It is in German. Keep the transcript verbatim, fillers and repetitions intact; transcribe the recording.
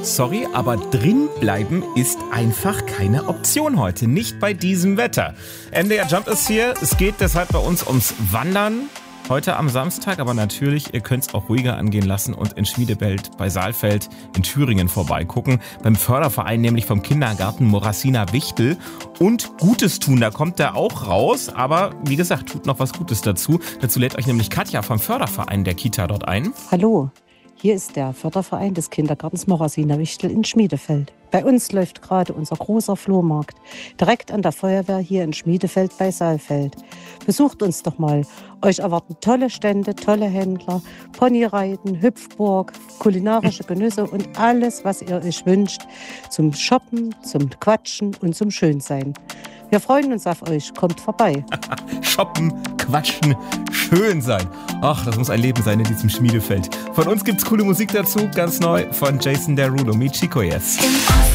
sorry, aber drin bleiben ist einfach keine Option heute. Nicht bei diesem Wetter. M D R Jump ist hier. Es geht deshalb bei uns ums Wandern. Heute am Samstag, aber natürlich, ihr könnt es auch ruhiger angehen lassen und in Schmiedefeld bei Saalfeld in Thüringen vorbeigucken. Beim Förderverein, nämlich vom Kindergarten Morasina Wichtel. Und Gutes tun, da kommt der auch raus. Aber wie gesagt, tut noch was Gutes dazu. Dazu lädt euch nämlich Katja vom Förderverein der Kita dort ein. Hallo, hier ist der Förderverein des Kindergartens Morasina Wichtel in Schmiedefeld. Bei uns läuft gerade unser großer Flohmarkt, direkt an der Feuerwehr hier in Schmiedefeld bei Saalfeld. Besucht uns doch mal. Euch erwarten tolle Stände, tolle Händler, Ponyreiten, Hüpfburg, kulinarische Genüsse und alles, was ihr euch wünscht, zum Shoppen, zum Quatschen und zum Schönsein. Wir freuen uns auf euch. Kommt vorbei. Shoppen, quatschen, schön sein. Ach, das muss ein Leben sein in diesem Schmiedefeld. Von uns gibt's coole Musik dazu, ganz neu von Jason Derulo, Mi Chico Yes.